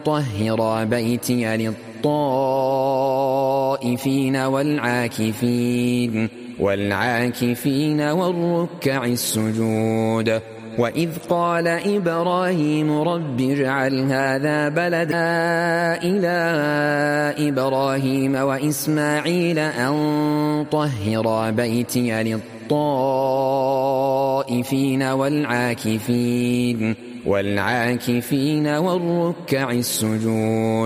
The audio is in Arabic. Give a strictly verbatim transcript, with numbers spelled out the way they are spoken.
طهر بيتي للطائفين والعاكفين والعاكفين والركع السجود. وإذ قال إبراهيم رب اجعل هذا بلدا إلى إبراهيم وإسماعيل أن طهر بيتي للطائفين والعاكفين والعاكفين والركع السجود.